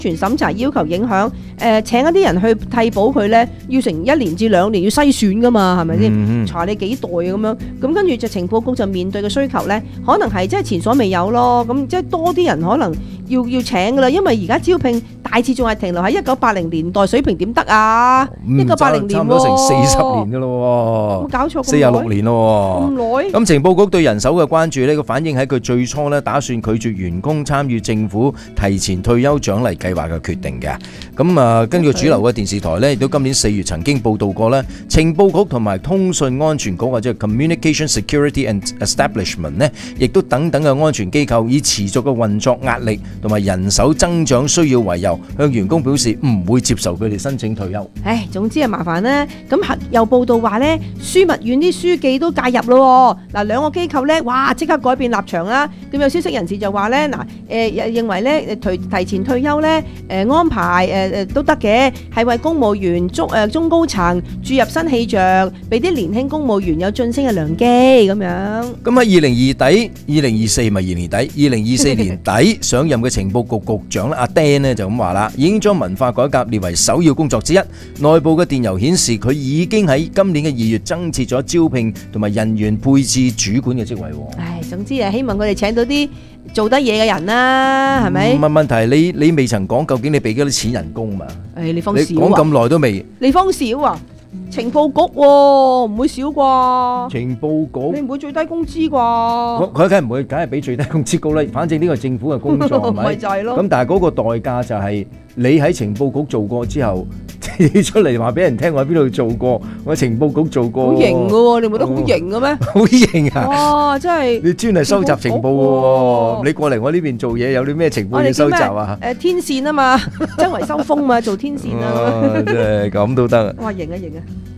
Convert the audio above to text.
全審查要求影響，請一啲人去替補佢咧，要成1年至2年要篩選噶嘛，係咪先？查你幾代咁樣，咁跟住就情報局就面對嘅需求咧，可能係即係前所未有咯。咁即係多啲人可能要請噶啦，因為而家招聘大致仲係停留喺1980年代水平，點得啊？1980年差唔多成40年噶咯， 冇搞錯 46年咯， 咁耐。 咁情報局對人手嘅關注呢個反映喺佢最初咧打算拒絕員工參與政府提前退休獎勵計劃嘅決定嘅。咁啊，根據主流嘅電視台呢，亦都今年4月曾經報道過呢，情報局同埋通訊安全局或者 Communication Security and Establishment 呢，亦都等等嘅安全機構以持續嘅運作壓力同埋人手增長需要為由，向員工表示唔會接受佢哋申請退休。 唉，總之係麻煩啦。咁又報道話呢，樞密院啲書記都介入咯。嗱，兩個機構呢，哇，即刻改變立場啦。咁有消息人士就話呢，認為呢提前退休呢，安排都得嘅，係為公務員中高層注入新氣象，俾啲年輕公務員有晉升嘅良機咁樣。 咁喺2024年底上任嘅情報局局長阿 Dan 呢就咁話啦，已經將文化改革列為首要工作之一。內部嘅電郵顯示，佢已經喺今年嘅2月增設咗招聘同埋人員配置主管嘅職位。 唉，總之希望佢哋請到啲做得嘢嘅人啦，係咪？ 唔係問題，你未曾講究竟你俾幾多錢人工嘛？ 你放少啊？ 你講咁耐都未？ 你放少啊？情報局喎，唔會少啩？ 情報局你唔會最低工資啩？ 佢梗係唔會，梗係比最低工資高啦。反正呢個係政府嘅工作，係咪？ 咪就係咯。 咁但係嗰個代價就係你喺情報局做過之後，你出嚟話俾人聽我喺邊度做過，我喺情報局做過。 好型嘅喎，你唔覺得好型嘅咩？ 好型啊！ 哇，真係你專係收集情報嘅喎，你過嚟我呢邊做嘢有啲咩情報要收集啊？ 天線啊嘛，周圍收風嘛，做天線啊。 真係咁都得。 哇，型啊型啊！